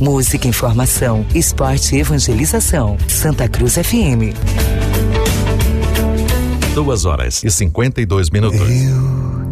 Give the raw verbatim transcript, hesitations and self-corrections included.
música, informação, esporte e evangelização. Santa Cruz F M. Duas horas e cinquenta e dois minutos. Eu